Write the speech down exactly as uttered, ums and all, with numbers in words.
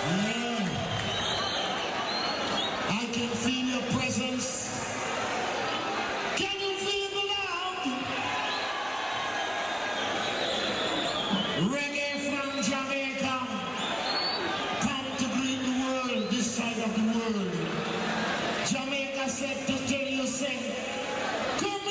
Yeah. I can feel your presence. Can you feel the love? Reggae from Jamaica. Come to greet the world, this side of the world.